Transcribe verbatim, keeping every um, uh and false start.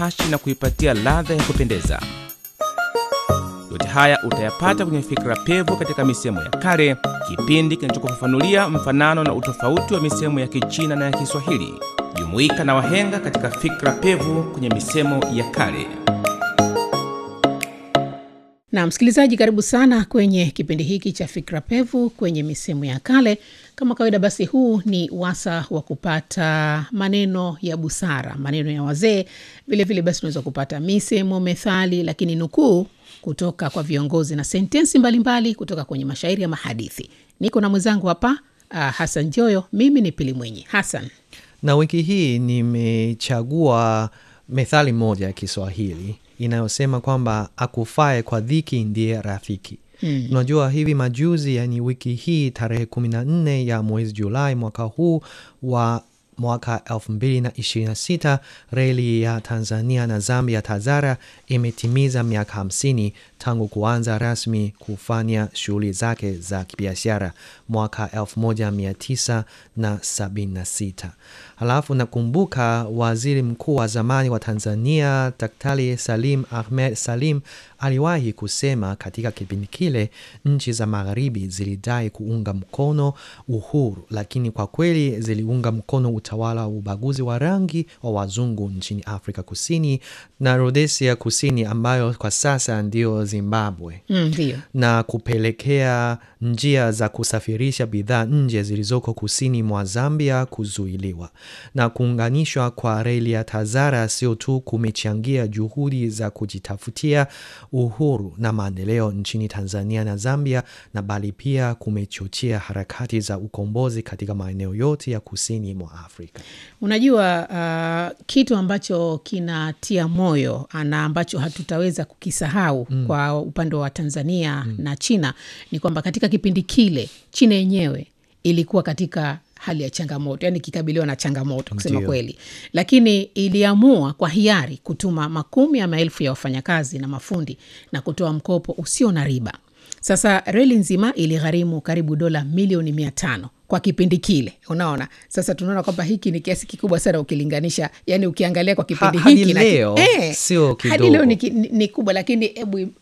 hashi na kuipatia ladha ya kupendeza. Yote haya utayapata kwenye Fikra Pevu katika misemo ya kale, kipindi kinachokufafanulia mfanano na utofauti wa misemo ya Kichina na ya Kiswahili. Jumuika na wahenga katika Fikra Pevu kwenye misemo ya kale. Na msikilizaji, karibu sana kwenye kipindi hiki cha Fikra Pevu kwenye misemo ya kale. Kama kawaida basi, huu ni wasa wa kupata maneno ya busara, maneno ya wazee. Vile vile basi unaweza kupata misemo, methali, lakini nukuu kutoka kwa viongozi na sentensi mbalimbali kutoka kwenye mashairi ya mahadithi. Niko na mwenzangu hapa uh, Hassan Joyo. Mimi ni Pili Mwenye. Hassan, na wiki hii nimechagua methali moja ya Kiswahili inayosema kwamba akufae kwa dhiki ndiye rafiki. Hmm. Unajua hivi majuzi, yani wiki hii tarehe kumi na nne ya mwezi Julai mwaka huu wa mwaka elfu mbili na ishirini na sita, reli ya Tanzania na Zambia TAZARA imetimiza miaka hamsini tangu kuanza rasmi kufanya shughuli zake za kibiashara mwaka elfu moja mia tisa sabini na sita. Halafu nakumbuka waziri mkuu wa zamani wa Tanzania Daktari Salim Ahmed Salim aliwahi kusema katika kipindi kile nchi za magharibi zilidai kuunga mkono uhuru, lakini kwa kweli ziliunga mkono utawala wa ubaguzi wa rangi wa wazungu nchini Afrika Kusini na Rhodesia Kusini, ambayo kwa sasa ndio Zimbabwe. Mm, na kupelekea njia za kusafirisha bidhaa nje zilizoko kusini mwa Zambia kuzuiliwa. Na kuunganishwa kwa reli ya TAZARA sio tu kumechangia juhudi za kujitafutia uhuru na maendeleo nchini Tanzania na Zambia, na bali pia kumechochea harakati za ukombozi katika maeneo yote ya kusini mwa Afrika. Unajua uh, kitu ambacho kinatia moyo na ambacho hatutaweza kukisahau mm. kwa upande wa Tanzania mm. na China ni kwamba katika kipindi kile China yenyewe ilikuwa katika hali ya changamoto, yani kikabiliwa na changamoto kusema Ndiyo. kweli. Lakini iliamua kwa hiari kutuma makumi ya maelfu ya wafanyakazi na mafundi na kutoa mkopo usio na riba. Sasa reli nzima iligharimu karibu dola milioni mia tano kwa kipindi kile. Unaona? Sasa tunaona kwamba hiki ni kiasi kikubwa sana ukilinganisha, yani ukiangalia kwa kipindi ha, hiki hadi leo na eh, sio kidogo. Hadi leo ni, ni, ni kubwa, lakini hebu